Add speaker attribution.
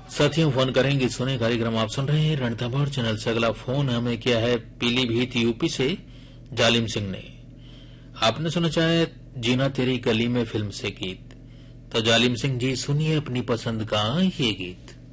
Speaker 1: साथियों, फोन करेंगे सुने कार्यक्रम आप सुन रहे हैं रणथंभौर चैनल से। अगला फोन हमें किया है पीलीभीत यूपी से जालिम सिंह ने। आपने सुना चाहे जीना तेरी गली में फिल्म से गीत। तो जालिम सिंह जी, सुनिए अपनी पसंद का ये गीत।